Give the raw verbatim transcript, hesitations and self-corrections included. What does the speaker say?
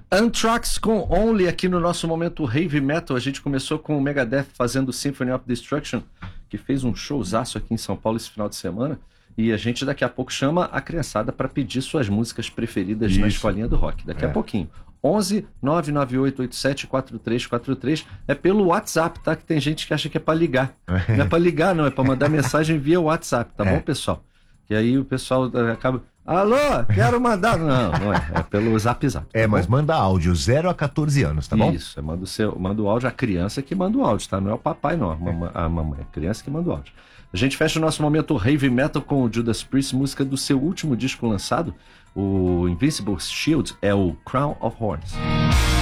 Anthrax com Only aqui no nosso momento Heavy Metal. A gente começou com o Megadeth fazendo Symphony of Destruction, que fez um showzaço aqui em São Paulo esse final de semana. E a gente daqui a pouco chama a criançada para pedir suas músicas preferidas Isso. na Escolinha do Rock. Daqui é. a pouquinho. onze nove nove oito oito sete quatro três quatro três é pelo WhatsApp, tá? Que tem gente que acha que é para ligar. Não é para ligar, não. É para mandar mensagem via WhatsApp, tá é. bom, pessoal? E aí o pessoal acaba... Alô, quero mandar... Não, não é. É pelo Zap Zap. É, tá mas bom? Manda áudio, zero a catorze anos, tá bom? Isso, manda o, seu, manda o áudio, a criança que manda o áudio, tá? Não é o papai, não. A mamãe, a mamãe, a criança que manda o áudio. A gente fecha o nosso momento Heavy Metal com o Judas Priest, música do seu último disco lançado, o Invincible Shield, é o Crown of Horns.